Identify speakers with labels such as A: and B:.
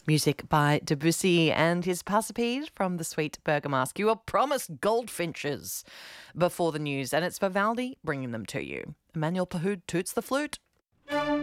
A: Music by Debussy and his Passipede from the Sweet Bergamasque. You were promised goldfinches before the news, and it's Vivaldi bringing them to you. Emmanuel Pahoud toots the flute.